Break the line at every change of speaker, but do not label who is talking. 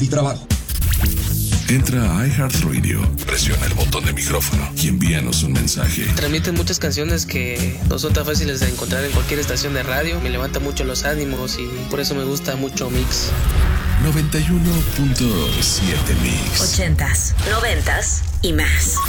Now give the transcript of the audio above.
trabajo.
Entra a iHeartRadio, presiona el botón de micrófono y envíanos un mensaje.
Transmiten muchas canciones que no son tan fáciles de encontrar en cualquier estación de radio. Me levanta mucho los ánimos y por eso me gusta mucho Mix.
91.7 Mix.
80s, 90s y más.